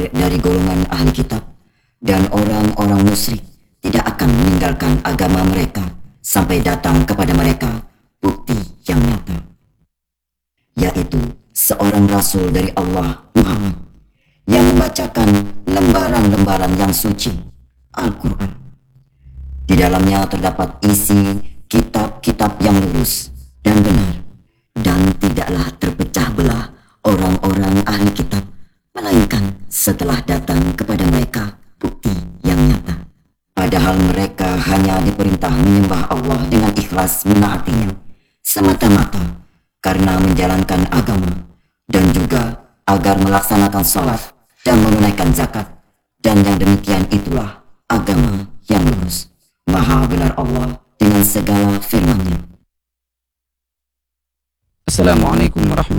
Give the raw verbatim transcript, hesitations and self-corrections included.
dari golongan ahli kitab dan orang-orang musyrik tidak akan meninggalkan agama mereka sampai datang kepada mereka bukti yang nyata, yaitu seorang rasul dari Allah, Muhammad, yang membacakan lembaran-lembaran yang suci, Al-Quran. Di dalamnya terdapat isi kitab-kitab yang lurus dan benar, dan tidaklah terpecah belah orang-orang ahli kitab, melainkan setelah datang kepada mereka bukti yang nyata. Padahal mereka hanya diperintah menyembah Allah dengan ikhlas menaatinya, semata-mata karena menjalankan agama, dan juga agar melaksanakan salat dan menunaikan zakat, dan yang demikian itulah agama yang lurus. Maha benar Allah dengan segala firman-Nya. Assalamualaikum warahmatullahi